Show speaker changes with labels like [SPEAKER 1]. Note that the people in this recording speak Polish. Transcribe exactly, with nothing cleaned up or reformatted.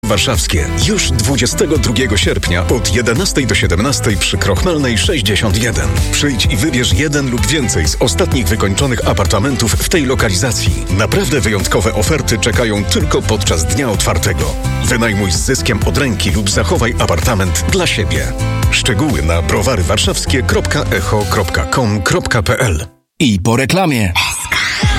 [SPEAKER 1] Warszawskie. Już dwudziestego drugiego sierpnia od jedenastej do siedemnastej przy Krochmalnej sześćdziesiąt jeden. Przyjdź i wybierz jeden lub więcej z ostatnich wykończonych apartamentów w tej lokalizacji. Naprawdę wyjątkowe oferty czekają tylko podczas dnia otwartego. Wynajmuj z zyskiem od ręki lub zachowaj apartament dla siebie. Szczegóły na browarywarszawskie kropka echo kropka com kropka pe el.
[SPEAKER 2] I po reklamie.